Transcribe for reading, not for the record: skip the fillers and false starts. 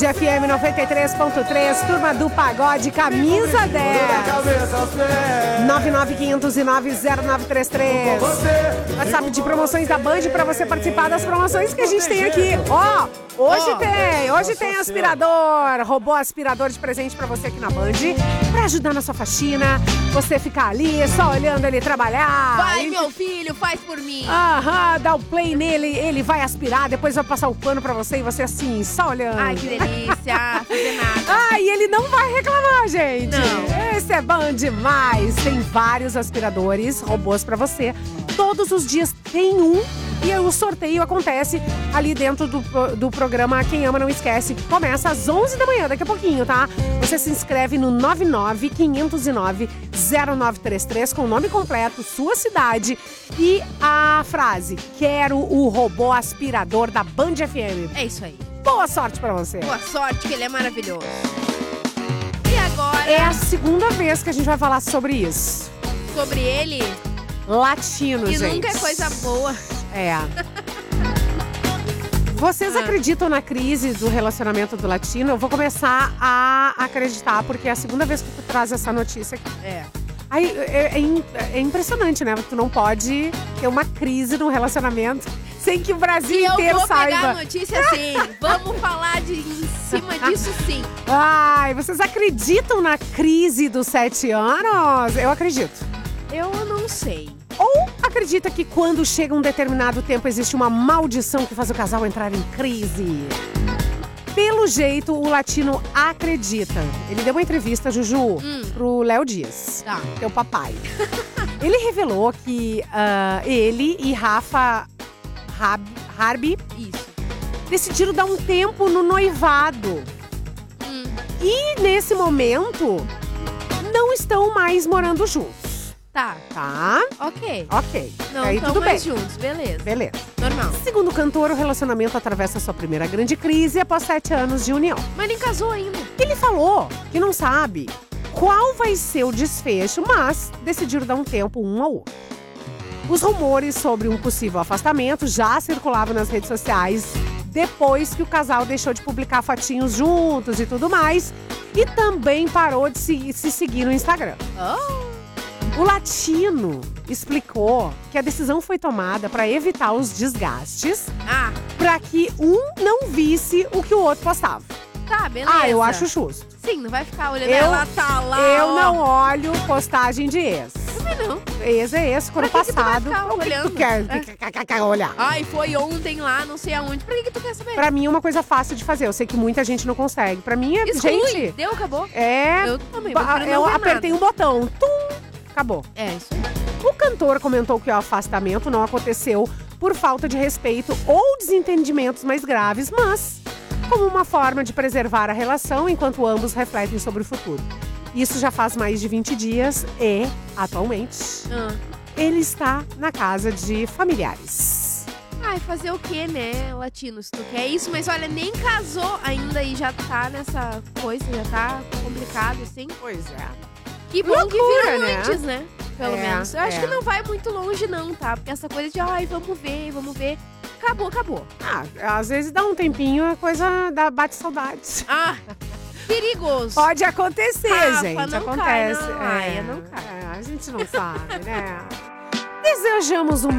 FM 93.3, turma do Pagode, camisa 10. 995090933. WhatsApp de promoções da Band pra você participar das promoções que a gente tem aqui. Hoje tem aspirador, robô aspirador de presente pra você aqui na Band, pra ajudar na sua faxina, você ficar ali só olhando ele trabalhar. Vai, meu filho, faz por mim. Dá o play nele, ele vai aspirar, depois vai passar o pano pra você e você assim, só olhando. Ai, que delícia, fazer nada. E ele não vai reclamar, gente. Não. Esse é bom demais. Tem vários aspiradores, robôs pra você. Todos os dias tem um. E o sorteio acontece ali dentro do programa Quem Ama Não Esquece. Começa às 11 da manhã, daqui a pouquinho, tá? Você se inscreve no 995090933 com o nome completo, sua cidade e a frase: quero o robô aspirador da Band FM. É isso aí. Boa sorte pra você. Boa sorte, que ele é maravilhoso. E agora? É a segunda vez que a gente vai falar sobre isso. Sobre ele? Latino, que gente. Nunca é coisa boa. Vocês acreditam na crise do relacionamento do latino? Eu vou começar a acreditar, porque é a segunda vez que tu traz essa notícia aqui. É impressionante, né? Tu não pode ter uma crise no relacionamento sem que o Brasil inteiro saiba. Eu vou pegar a notícia assim. Vamos falar em cima disso sim. Vocês acreditam na crise dos 7 anos? Eu acredito. Eu não sei. Ou acredita que quando chega um determinado tempo existe uma maldição que faz o casal entrar em crise? Pelo jeito, o latino acredita. Ele deu uma entrevista, Juju, pro Léo Dias, teu papai. Ele revelou que ele e Rafa Harbi decidiram dar um tempo no noivado. E nesse momento, não estão mais morando juntos. Tá. Ok. Não aí estão tudo mais bem. juntos, beleza. Normal. Segundo o cantor, o relacionamento atravessa sua primeira grande crise após 7 anos de união. Mas nem casou ainda. Ele falou que não sabe qual vai ser o desfecho, mas decidiram dar um tempo um ao outro. Os rumores sobre um possível afastamento já circulavam nas redes sociais depois que o casal deixou de publicar fotinhos juntos e tudo mais. E também parou de se seguir no Instagram. O latino explicou que a decisão foi tomada para evitar os desgastes, para que um não visse o que o outro postava. Tá, beleza. Eu acho justo. Sim, não vai ficar olhando ela tá lá. Eu não olho postagem de ex. Também não. Ex é ex, quando passado. O que tu quer olhar? Foi ontem lá, não sei aonde. Pra que tu quer saber? Pra mim é uma coisa fácil de fazer. Eu sei que muita gente não consegue. Pra mim gente. Deu, acabou. Eu também. Eu apertei um botão. Acabou. Isso aí. O cantor comentou que o afastamento não aconteceu por falta de respeito ou desentendimentos mais graves, mas como uma forma de preservar a relação enquanto ambos refletem sobre o futuro. Isso já faz mais de 20 dias e, atualmente, ele está na casa de familiares. Fazer o quê, né, latino? Se tu quer isso, mas olha, nem casou ainda e já tá nessa coisa, já tá complicado, assim. Pois é. Que bom que viram antes, né? Pelo É, menos. Eu acho é. que não vai muito longe, não, tá? Porque essa coisa de, ai, vamos ver. Acabou. Às vezes dá um tempinho, a coisa bate saudades. Ah, perigoso. Pode acontecer, Rafa, gente. não Acontece. cai, não cai. A gente não sabe, né? Desejamos um